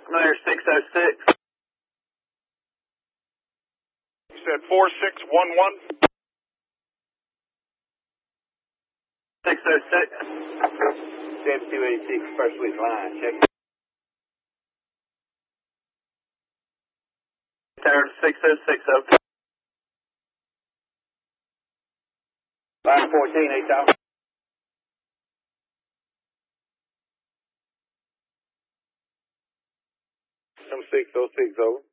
Mayor 606. You said 4611? 606. 7286 First Week Line, check. Tower 606 up. Line 14, 8000. M606 over.